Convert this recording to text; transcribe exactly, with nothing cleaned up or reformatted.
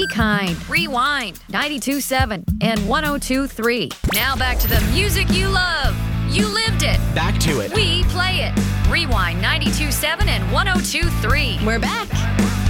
Be kind. Rewind. ninety-two point seven and one oh two point three. Now back to the music you love. You lived it. Back to it. We play it. Rewind ninety-two point seven and one oh two point three. We're back.